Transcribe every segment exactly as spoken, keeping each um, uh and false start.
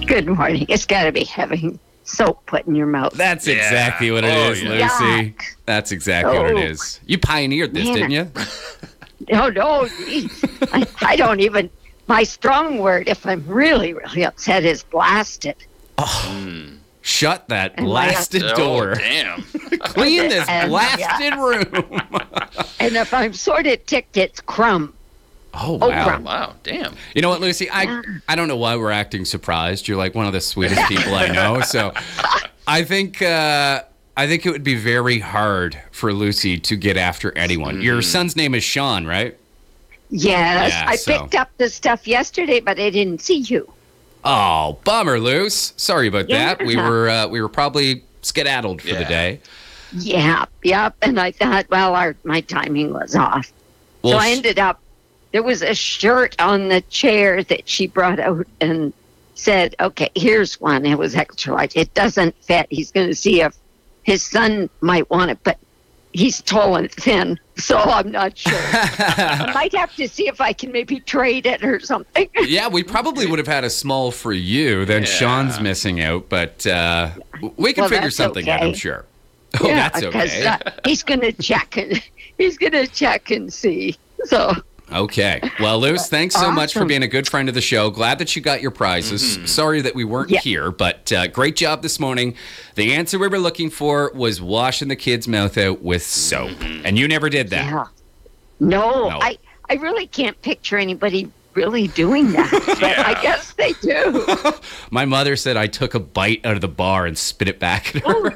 Good morning. It's got to be having soap put in your mouth. That's Yeah. exactly what it Oh, is, yeah. Lucy. Yuck. That's exactly what it Oh. is. You pioneered this, Man. didn't you? No, no. geez. I, I don't even. My strong word, if I'm really, really upset, is blasted. Shut that And my- blasted Oh, door. damn. Clean this And- blasted room. And if I'm sort of ticked, it's crumb. Oh, Oh, wow. crap. Wow, damn. You know what, Lucy? I I don't know why we're acting surprised. You're like one of the sweetest people I know. So I think uh, I think it would be very hard for Lucy to get after anyone. Your son's name is Sean, right? Yes, Yeah, I so- picked up the stuff yesterday, but I didn't see you. Oh, bummer, Luce. Sorry about that. We Yeah. were uh, we were probably skedaddled for the Yeah. day. Yeah, yep. And I thought, well, our, my timing was off. Well, so I sh- ended up, there was a shirt on the chair that she brought out and said, okay, here's one. It was extra large. It doesn't fit. He's going to see if his son might want it, but he's tall and thin, so I'm not sure. I might have to see if I can maybe trade it or something. yeah, we probably would have had a small for you. Then Yeah. Sean's missing out, but uh, we can Well, figure that's something out, I'm okay. sure. Oh, yeah, that's because okay. uh, he's going to check and he's going to check and see. So Okay. Well, Luce, thanks so much for Awesome. being a good friend of the show. Glad that you got your prizes. Sorry that we weren't Yeah. here, but uh, great job this morning. The answer we were looking for was washing the kid's mouth out with soap. And you never did that. yeah, no, No. I I really can't picture anybody really doing that, but I guess they do. My mother said I took a bite out of the bar and spit it back at her.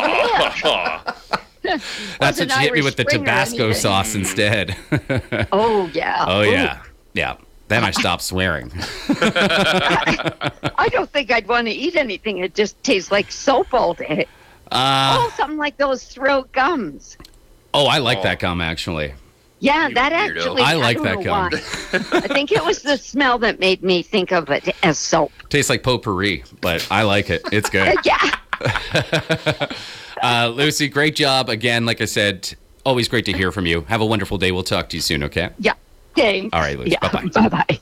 That's Wasn't what she hit me Irish with the Spring or Tabasco anything. sauce instead. Oh yeah. Oh, Ooh. yeah. Yeah. Then I stopped swearing. I don't think I'd want to eat anything that just tastes like soap all day. Uh, Oh, something like those throat gums. oh, I like Oh. that gum, actually. Yeah, You that weirdo. actually. I like don't that know gum. why. I think it was the smell that made me think of it as soap. Tastes like potpourri, but I like it. It's good. Yeah. Uh, Lucy, great job. Again, like I said, always great to hear from you. Have a wonderful day. We'll talk to you soon, okay? Yeah. Thanks. All right, Lucy. Yeah. Bye-bye. Bye-bye.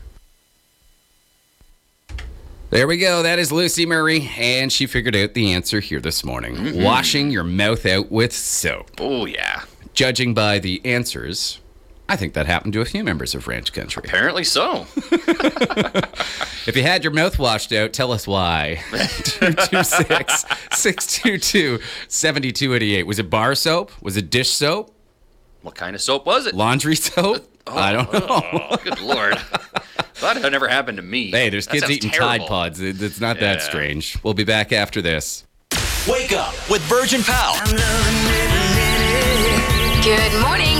There we go. That is Lucy Murray, and she figured out the answer here this morning. Washing your mouth out with soap. Oh, yeah. Judging by the answers, I think that happened to a few members of Ranch Country. Apparently so. If you had your mouth washed out, tell us why. two two six, six two two, seven two eight eight. Was it bar soap? Was it dish soap? What kind of soap was it? Laundry soap? I don't know. Oh, good lord. Thought it had never happened to me. Hey, there's That kids sounds eating terrible. Tide Pods. It- It's not that Yeah. strange. We'll be back after this. Wake up with Virgin Pal. Good morning.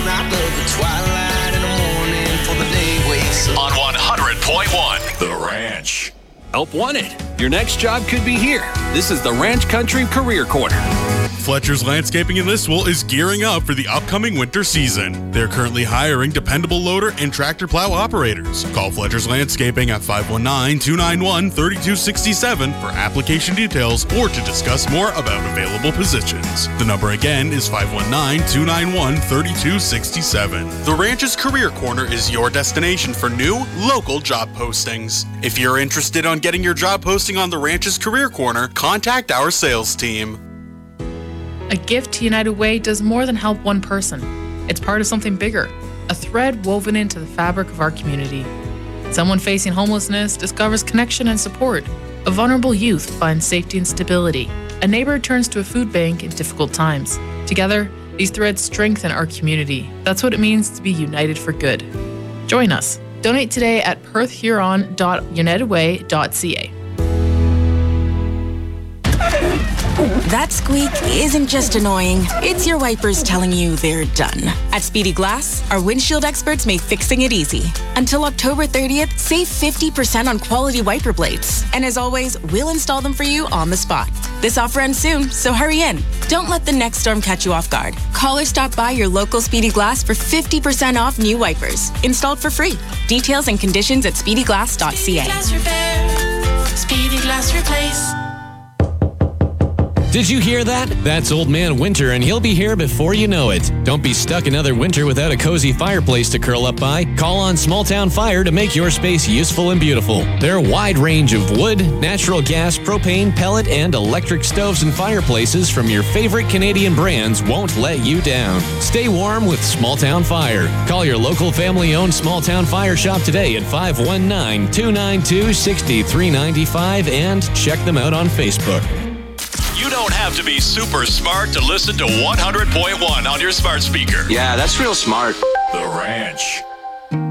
On one hundred point one. The Ranch. Help wanted. Your next job could be here. This is the Ranch Country Career Corner. Fletcher's Landscaping in Listowel is gearing up for the upcoming winter season. They're currently hiring dependable loader and tractor plow operators. Call Fletcher's Landscaping at five one nine, two nine one, three two six seven for application details or to discuss more about available positions. The number again is five one nine, two nine one, three two six seven. The Ranch's Career Corner is your destination for new, local job postings. If you're interested on getting your job posting on the Ranch's Career Corner, contact our sales team. A gift to United Way does more than help one person. It's part of something bigger, a thread woven into the fabric of our community. Someone facing homelessness discovers connection and support. A vulnerable youth finds safety and stability. A neighbor turns to a food bank in difficult times. Together, these threads strengthen our community. That's what it means to be united for good. Join us. Donate today at perth huron dot united way dot c a. That squeak isn't just annoying, it's your wipers telling you they're done. At Speedy Glass, our windshield experts make fixing it easy. Until October thirtieth, save fifty percent on quality wiper blades. And as always, we'll install them for you on the spot. This offer ends soon, so hurry in. Don't let the next storm catch you off guard. Call or stop by your local Speedy Glass for fifty percent off new wipers. Installed for free. Details and conditions at speedy glass dot c a. Speedy Glass Repair. Speedy Glass Replace. Did you hear that? That's Old Man Winter, and he'll be here before you know it. Don't be stuck another winter without a cozy fireplace to curl up by. Call on Small Town Fire to make your space useful and beautiful. Their wide range of wood, natural gas, propane, pellet, and electric stoves and fireplaces from your favorite Canadian brands won't let you down. Stay warm with Small Town Fire. Call your local family-owned Small Town Fire shop today at five one nine, two nine two, six three nine five and check them out on Facebook. You don't have to be super smart to listen to one hundred point one on your smart speaker. Yeah, that's real smart. The Ranch.